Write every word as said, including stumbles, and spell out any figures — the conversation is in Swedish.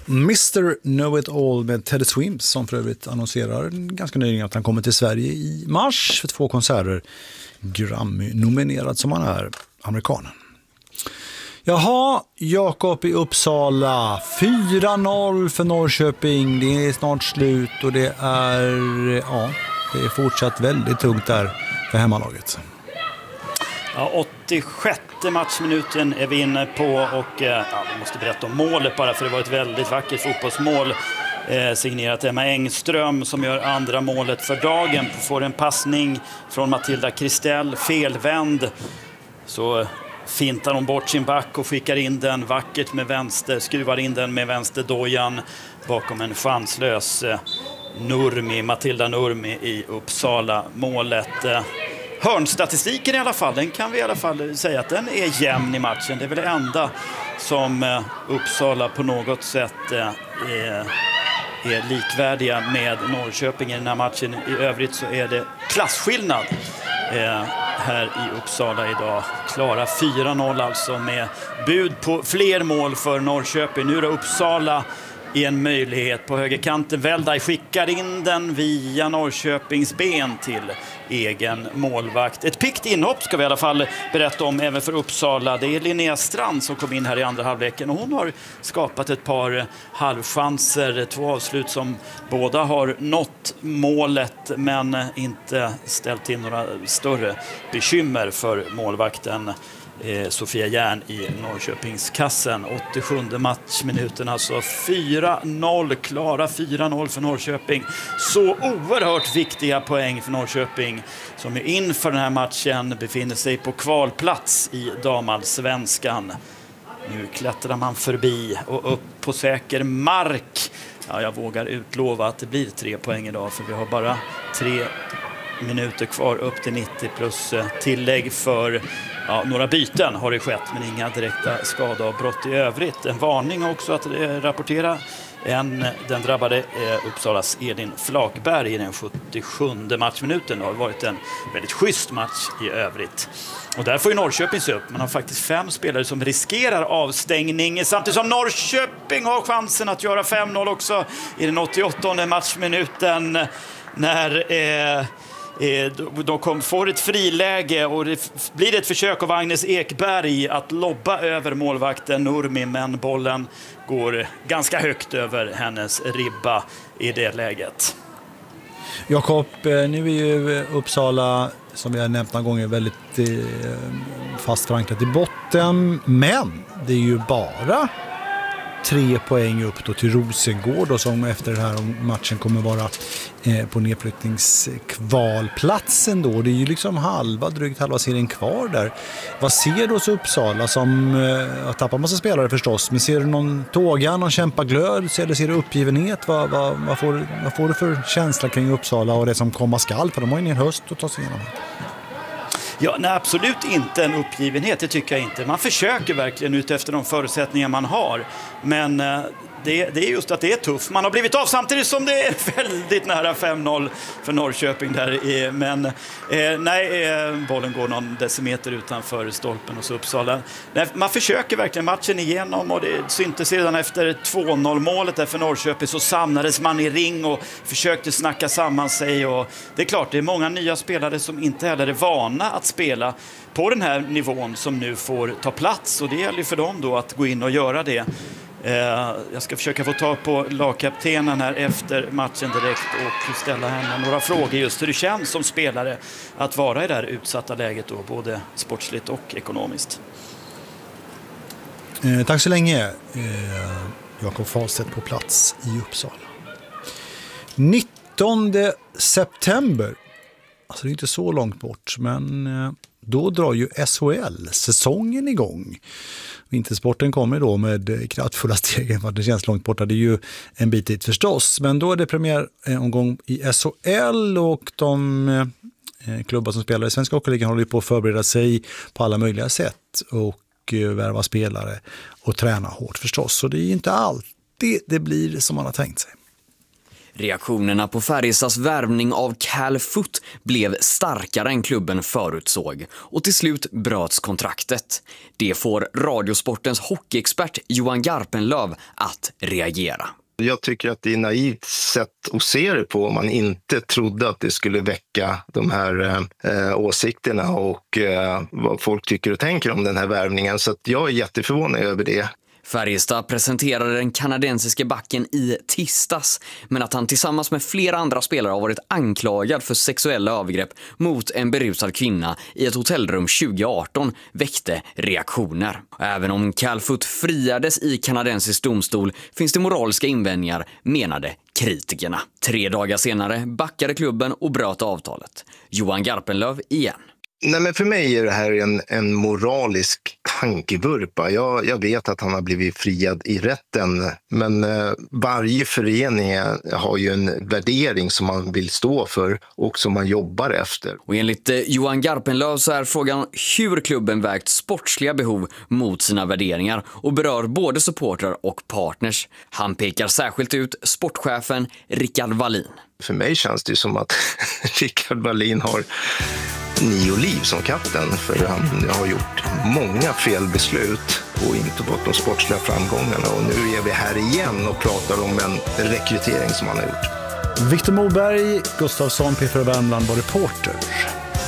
mister Know-It-All med Teddy Swims, som för övrigt annonserar ganska nyligen att han kommer till Sverige i mars för två konserter. Grammy-nominerad som han är, amerikanen. Jaha, Jakob i Uppsala. fyra noll för Norrköping. Det är snart slut och det är, ja, det är fortsatt väldigt tungt där för hemmalaget. Ja, åttiosjätte matchminuten är vi inne på och ja, vi måste berätta om målet bara, för det var ett väldigt vackert fotbollsmål eh, signerat Emma Engström som gör andra målet för dagen. Får en passning från Matilda Kristell, felvänd, så fintar hon bort sin back och skickar in den vackert med vänster, skruvar in den med vänster dojan bakom en chanslös eh, Nurmi, Matilda Nurmi i Uppsala. Målet eh, hörnstatistiken i alla fall, den kan vi i alla fall säga att den är jämn i matchen. Det är väl det enda som eh, Uppsala på något sätt eh, är, är likvärdiga med Norrköping i den här matchen. I övrigt så är det klasskillnad eh, här i Uppsala idag. Klara fyra noll alltså med bud på fler mål för Norrköping. Nu är det Uppsala i en möjlighet på högerkanten. Väldaj skickar in den via Norrköpings ben till egen målvakt. Ett pikt inhopp ska vi i alla fall berätta om även för Uppsala. Det är Linnea Strand som kom in här i andra halvleken och hon har skapat ett par halvchanser. Två avslut som båda har nått målet men inte ställt till några större bekymmer för målvakten Sofia Järn i Norrköpingskassen. åttiosjunde matchminuten, alltså fyra noll, klara fyra noll för Norrköping. Så oerhört viktiga poäng för Norrköping som är inför den här matchen befinner sig på kvalplats i damallsvenskan. Nu klättrar man förbi och upp på säker mark. Ja, jag vågar utlova att det blir tre poäng idag, för vi har bara tre minuter kvar upp till nittio plus tillägg för ja, några byten har det skett, men inga direkta skadeavbrott i övrigt. En varning också att rapportera. En, den drabbade eh, Uppsalas Edin Flakberg i den sjuttiosjunde matchminuten. Det har varit en väldigt schysst match i övrigt. Och där får ju Norrköping se upp. Man har faktiskt fem spelare som riskerar avstängning, samtidigt som Norrköping har chansen att göra fem noll också i den åttioåttonde matchminuten när eh, de kom, får ett friläge och det blir ett försök av Agnes Ekberg att lobba över målvakten Nurmi, men bollen går ganska högt över hennes ribba i det läget. Jakob, nu är ju Uppsala, som vi har nämnt några gånger, väldigt fast förankrat i botten, men det är ju bara tre poäng upp då till Rosengård och som efter den här matchen kommer vara eh, på nedflyttningskvalplatsen då. Det är ju liksom halva, drygt halva serien kvar där. Vad ser du hos Uppsala som eh, har tappat massa spelare förstås, men ser du någon tåga, någon kämpaglöd, eller ser du uppgivenhet? Vad, vad, vad, får, vad får du för känsla kring Uppsala och det som komma skall? För de har ju en höst att ta sig igenom. Ja, nej, absolut inte en uppgivenhet, det tycker jag inte. Man försöker verkligen ut efter de förutsättningar man har. Men eh, det, det är just att det är tufft. Man har blivit av samtidigt som det är väldigt nära fem noll för Norrköping där. Men eh, nej, eh, bollen går någon decimeter utanför stolpen hos Uppsala. Nej, man försöker verkligen matchen igenom och det syntes redan efter två noll målet där för Norrköping, så samlades man i ring och försökte snacka samman sig. Och det är klart, det är många nya spelare som inte heller är vana att spela på den här nivån som nu får ta plats, och det gäller för dem då att gå in och göra det. Jag ska försöka få ta på lagkaptenen här efter matchen direkt och ställa henne några frågor just hur det känns som spelare att vara i det här utsatta läget då, både sportsligt och ekonomiskt. Eh, tack så länge, eh, Jakob Fahlstedt på plats i Uppsala. nittonde september, alltså det är inte så långt bort, men eh, då drar ju S H L-säsongen igång. Vintersporten kommer då med kraftfulla steg, för det känns långt borta. Det är ju en bit dit förstås. Men då är det premiäromgång i S H L och de eh, klubbar som spelar i Svenska Hockeyligan håller på att förbereda sig på alla möjliga sätt och eh, värva spelare och träna hårt förstås. Så det är inte alltid det blir som man har tänkt sig. Reaktionerna på Färjestads värvning av Cal Foot blev starkare än klubben förutsåg och till slut bröts kontraktet. Det får Radiosportens hockeyexpert Johan Garpenlöv att reagera. Jag tycker att det är naivt sätt att se det på om man inte trodde att det skulle väcka de här eh, åsikterna och eh, vad folk tycker och tänker om den här värvningen. Så att jag är jätteförvånad över det. Färjestad presenterade den kanadensiska backen i tisdags, men att han tillsammans med flera andra spelare har varit anklagad för sexuella övergrepp mot en berusad kvinna i ett hotellrum tjugo arton väckte reaktioner. Även om Cal Foot friades i kanadensisk domstol finns det moraliska invändningar, menade kritikerna. Tre dagar senare backade klubben och bröt avtalet. Johan Garpenlöv igen. Nej, men för mig är det här en, en moralisk tankevurpa. Jag, jag vet att han har blivit friad i rätten, men eh, varje förening har ju en värdering som man vill stå för och som man jobbar efter. Och enligt eh, Johan Garpenlöv så är frågan hur klubben vägt sportsliga behov mot sina värderingar och berör både supportrar och partners. Han pekar särskilt ut sportchefen Rickard Wallin. För mig känns det som att Rickard Wallin har nio liv som kapten, för han har gjort många felbeslut och inte fått de sportsliga framgångarna, och nu är vi här igen och pratar om en rekrytering som han har gjort. Victor Moberg, Gustafsson, P fyra Värmland var reporter.